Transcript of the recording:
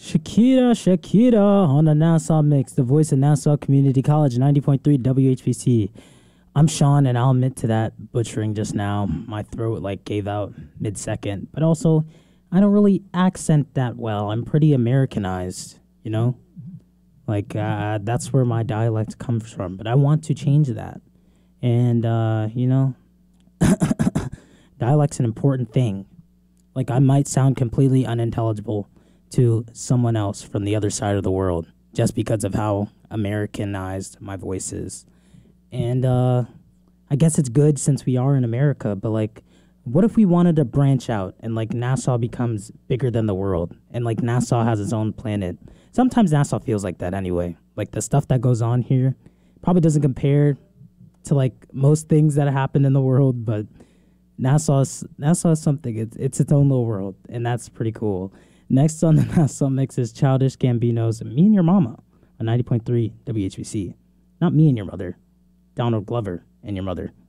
Shakira on the Nassau Mix, the voice of Nassau Community College, 90.3 WHBC. I'm Sean, and I'll admit to that butchering just now. My throat gave out mid-second, but also I don't really accent that well. I'm pretty Americanized, you know? That's where my dialect comes from, but I want to change that. And, dialect's an important thing. I might sound completely unintelligible to someone else from the other side of the world just because of how Americanized my voice is. And I guess it's good since we are in America, but what if we wanted to branch out and Nassau becomes bigger than the world and Nassau has its own planet? Sometimes Nassau feels like that anyway. The stuff that goes on here probably doesn't compare to most things that happen in the world, but Nassau is something. It's its own little world, and that's pretty cool. Next on the Nassau Mix is Childish Gambino's Me and Your Mama on 90.3 WHBC. Not me and your mother. Donald Glover and your mother.